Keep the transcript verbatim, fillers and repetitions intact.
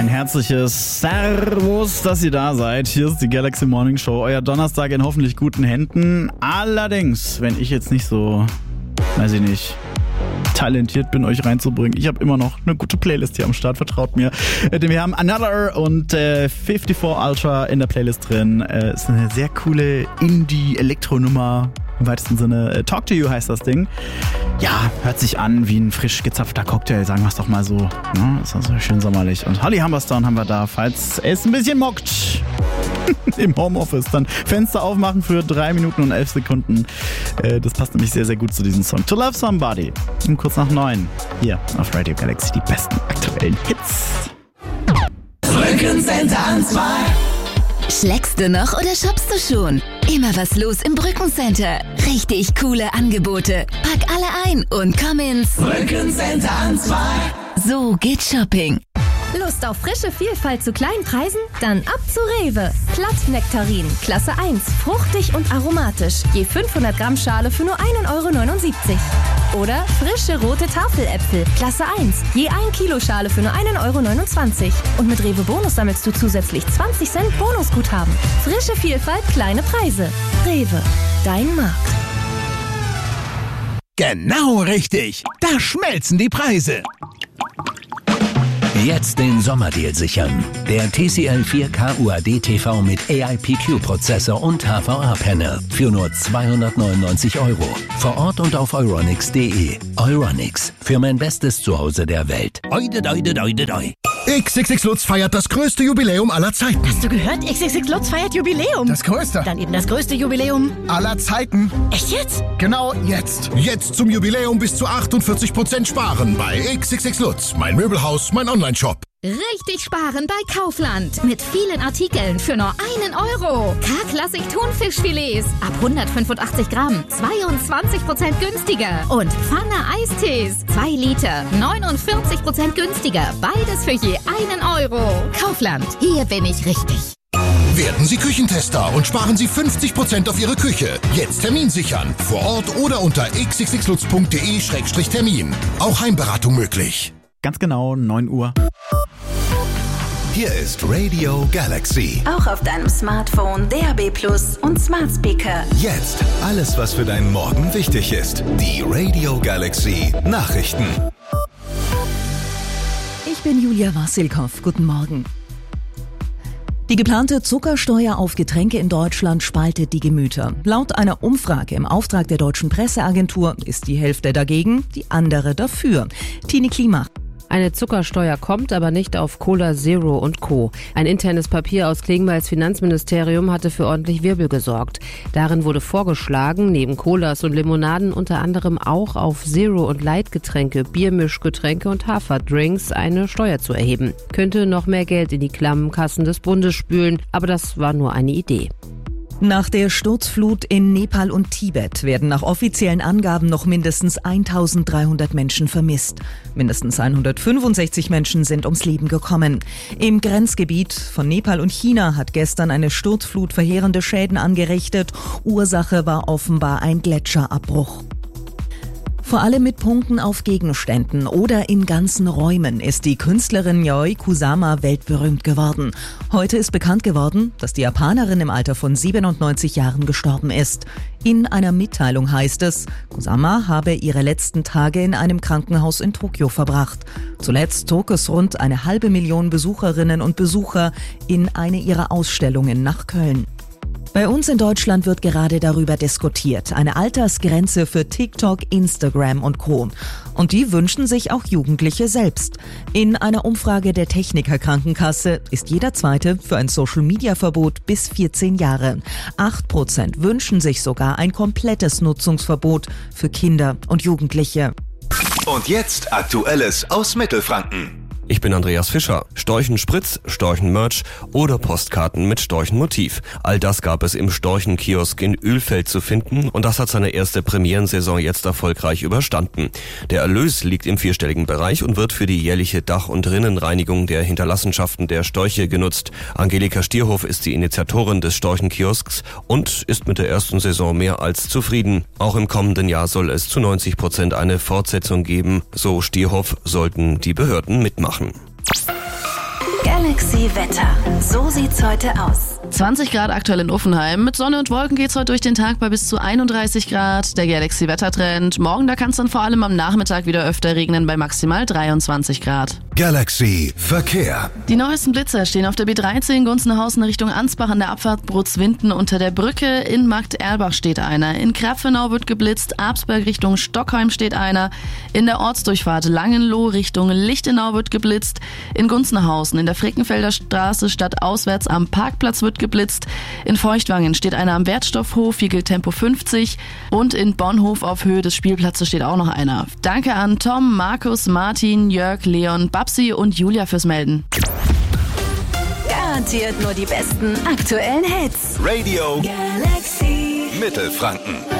Ein herzliches Servus, dass ihr da seid. Hier ist die Galaxy Morning Show, euer Donnerstag in hoffentlich guten Händen. Allerdings, wenn ich jetzt nicht so, weiß ich nicht, talentiert bin, euch reinzubringen. Ich habe immer noch eine gute Playlist hier am Start, vertraut mir. Wir haben Another und äh, fünfundfünfzig Ultra in der Playlist drin. Äh, ist eine sehr coole Indie-Elektronummer. Im weitesten Sinne, Talk to You heißt das Ding. Ja, hört sich an wie ein frisch gezapfter Cocktail, sagen wir es doch mal so. Ja, ist also schön sommerlich. Und Holly Humberstone haben wir da, falls es ein bisschen mockt. Im Homeoffice. Dann Fenster aufmachen für drei Minuten und elf Sekunden. Äh, das passt nämlich sehr, sehr gut zu diesem Song. To Love Somebody. Und kurz nach neun. Hier auf Radio Galaxy die besten aktuellen Hits. Brückencenter an zwei. Schlägst du noch oder shoppst du schon? Immer was los im Brückencenter. Richtig coole Angebote. Pack alle ein und komm ins Brückencenter an zwei. So geht Shopping. Lust auf frische Vielfalt zu kleinen Preisen? Dann ab zu Rewe. Plattnektarin, Klasse eins, fruchtig und aromatisch. Je fünfhundert Gramm Schale für nur ein Euro neunundsiebzig. Oder frische rote Tafeläpfel, Klasse eins, je ein Kilo Schale für nur ein Euro neunundzwanzig. Und mit Rewe Bonus sammelst du zusätzlich zwanzig Cent Bonusguthaben. Frische Vielfalt, kleine Preise. Rewe, dein Markt. Genau richtig. Da schmelzen die Preise. Jetzt den Sommerdeal sichern. Der T C L vier K U A D T V mit A I P Q-Prozessor und H V A-Panel für nur zweihundertneunundneunzig Euro. Vor Ort und auf euronics punkt de. Euronics, für mein bestes Zuhause der Welt. Oide, oide, oide, oide. X X X Lutz feiert das größte Jubiläum aller Zeiten. Hast du gehört? X X X Lutz feiert Jubiläum. Das größte. Dann eben das größte Jubiläum aller Zeiten. Echt jetzt? Genau jetzt. Jetzt zum Jubiläum bis zu achtundvierzig Prozent sparen bei X X X Lutz. Mein Möbelhaus, mein Online-Shop. Richtig sparen bei Kaufland. Mit vielen Artikeln für nur einen Euro. K-Klassik Thunfischfilets ab hundertfünfundachtzig Gramm. zweiundzwanzig Prozent günstiger. Und Pfanne Eistees. zwei Liter. neunundvierzig Prozent günstiger. Beides für je einen Euro. Kaufland. Hier bin ich richtig. Werden Sie Küchentester und sparen Sie fünfzig Prozent auf Ihre Küche. Jetzt Termin sichern. Vor Ort oder unter x x x lutz punkt de Schrägstrich Termin. Auch Heimberatung möglich. Ganz genau, neun Uhr. Hier ist Radio Galaxy. Auch auf deinem Smartphone, D A B Plus und Smart Speaker. Jetzt alles, was für deinen Morgen wichtig ist. Die Radio Galaxy Nachrichten. Ich bin Julia Wassilkow. Guten Morgen. Die geplante Zuckersteuer auf Getränke in Deutschland spaltet die Gemüter. Laut einer Umfrage im Auftrag der Deutschen Presseagentur ist die Hälfte dagegen, die andere dafür. Tini Klimach. Eine Zuckersteuer kommt, aber nicht auf Cola Zero und Co. Ein internes Papier aus Klingbeils Finanzministerium hatte für ordentlich Wirbel gesorgt. Darin wurde vorgeschlagen, neben Colas und Limonaden unter anderem auch auf Zero- und Light-Getränke, Biermischgetränke und Haferdrinks eine Steuer zu erheben. Könnte noch mehr Geld in die klammen Kassen des Bundes spülen, aber das war nur eine Idee. Nach der Sturzflut in Nepal und Tibet werden nach offiziellen Angaben noch mindestens eintausenddreihundert Menschen vermisst. Mindestens hundertfünfundsechzig Menschen sind ums Leben gekommen. Im Grenzgebiet von Nepal und China hat gestern eine Sturzflut verheerende Schäden angerichtet. Ursache war offenbar ein Gletscherabbruch. Vor allem mit Punkten auf Gegenständen oder in ganzen Räumen ist die Künstlerin Yayoi Kusama weltberühmt geworden. Heute ist bekannt geworden, dass die Japanerin im Alter von siebenundneunzig Jahren gestorben ist. In einer Mitteilung heißt es, Kusama habe ihre letzten Tage in einem Krankenhaus in Tokio verbracht. Zuletzt zog es rund eine halbe Million Besucherinnen und Besucher in eine ihrer Ausstellungen nach Köln. Bei uns in Deutschland wird gerade darüber diskutiert. Eine Altersgrenze für TikTok, Instagram und Co. Und die wünschen sich auch Jugendliche selbst. In einer Umfrage der Techniker Krankenkasse ist jeder Zweite für ein Social-Media-Verbot bis vierzehn Jahre. Acht Prozent wünschen sich sogar ein komplettes Nutzungsverbot für Kinder und Jugendliche. Und jetzt Aktuelles aus Mittelfranken. Ich bin Andreas Fischer. Storchenspritz, Storchenmerch oder Postkarten mit Storchenmotiv. All das gab es im Storchenkiosk in Ölfeld zu finden und das hat seine erste Premierensaison jetzt erfolgreich überstanden. Der Erlös liegt im vierstelligen Bereich und wird für die jährliche Dach- und Rinnenreinigung der Hinterlassenschaften der Storche genutzt. Angelika Stierhoff ist die Initiatorin des Storchenkiosks und ist mit der ersten Saison mehr als zufrieden. Auch im kommenden Jahr soll es zu neunzig Prozent eine Fortsetzung geben. So Stierhoff, sollten die Behörden mitmachen. Galaxy Wetter. So sieht's heute aus. zwanzig Grad aktuell in Uffenheim. Mit Sonne und Wolken geht's heute durch den Tag bei bis zu einunddreißig Grad. Der Galaxy Wettertrend. Morgen, da kann es dann vor allem am Nachmittag wieder öfter regnen bei maximal dreiundzwanzig Grad. Galaxy Verkehr. Die neuesten Blitzer stehen auf der B dreizehn Gunzenhausen Richtung Ansbach an der Abfahrt Brutzwinden unter der Brücke. In Markt-Erlbach steht einer. In Krapfenau wird geblitzt. Absberg Richtung Stockheim steht einer. In der Ortsdurchfahrt Langenloh Richtung Lichtenau wird geblitzt. In Gunzenhausen in der Frickenfelder Straße stadtauswärts am Parkplatz wird geblitzt. In Feuchtwangen steht einer am Wertstoffhof, hier gilt Tempo fünfzig. Und in Bonhof auf Höhe des Spielplatzes steht auch noch einer. Danke an Tom, Markus, Martin, Jörg, Leon, Babsi und Julia fürs Melden. Garantiert nur die besten aktuellen Hits. Radio Galaxy Mittelfranken.